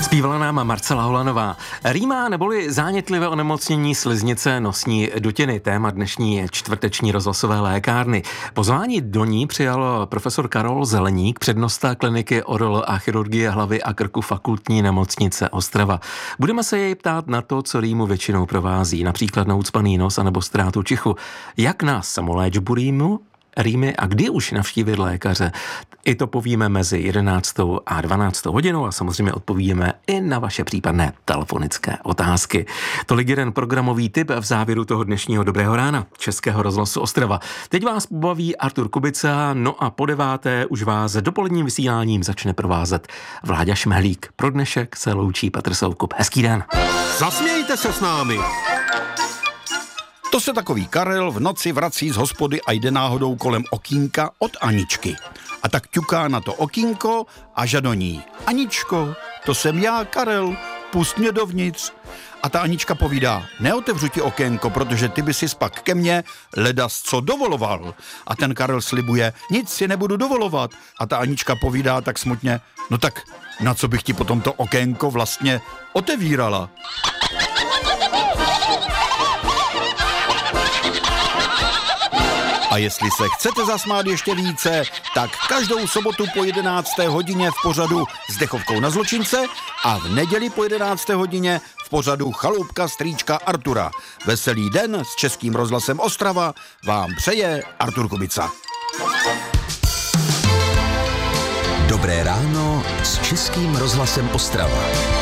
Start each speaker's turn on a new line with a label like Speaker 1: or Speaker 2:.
Speaker 1: Zpívala nám Marcela Holanová. Rýma neboli zánětlivé onemocnění sliznice nosní dutiny, téma dnešní čtvrteční rozhlasové lékárny. Pozvání do ní přijal profesor Karol Zeleník, přednosta kliniky ORL a chirurgie hlavy a krku Fakultní nemocnice Ostrava. Budeme se jej ptát na to, co rýmu většinou provází, například na ucpaný nos anebo ztrátu čichu. Jak na samoléčbu rýmy a kdy už navštívit lékaře. I to povíme mezi 11. a 12. hodinou a samozřejmě odpovíme i na vaše případné telefonické otázky. Tolik jeden programový tip v závěru toho dnešního Dobrého rána Českého rozhlasu Ostrava. Teď vás pobaví Artur Kubica, no a po 9. už vás dopoledním vysíláním začne provázet Vláďa Šmehlík. Pro dnešek se loučí Petr Soukup. Hezký den.
Speaker 2: Zasmějte se s námi. To se takový Karel v noci vrací z hospody a jde náhodou kolem okýnka od Aničky. A tak ťuká na to okýnko a žadoní: Aničko, to jsem já, Karel, pust mě dovnitř. A ta Anička povídá: neotevřu ti okénko, protože ty by si pak ke mně ledas co dovoloval. A ten Karel slibuje: nic si nebudu dovolovat. A ta Anička povídá tak smutně: no tak na co bych ti potom to okénko vlastně otevírala? A jestli se chcete zasmát ještě více, tak každou sobotu po 11. hodině v pořadu S dechovkou na zločince a v neděli po 11. hodině v pořadu Chaloupka strýčka Artura. Veselý den s Českým rozhlasem Ostrava vám přeje Artur Kubica.
Speaker 3: Dobré ráno s Českým rozhlasem Ostrava.